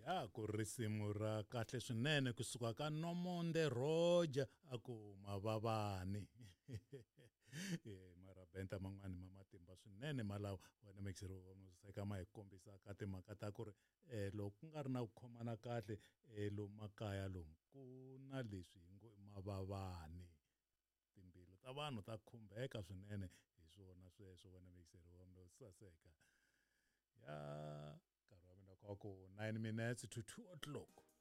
Ya ku risimu ra kahle swinene kusuka ka Nomonde Roger aku mavavani. Mara benta man'wani ma matimba swinene malawa wena mixero museka ma hi kombisa ka timhaka ta ku ri loko ku nga ri na ku khomana kahle lomu makaya lomu ku na leswi hi ngo mavavani timbilu ta vanhu ta khumbeka swinene hi swona sweswo wena mixero wa mi saseka ya nkarhi wa mina kwa ku 9 minutes to 2 o'clock.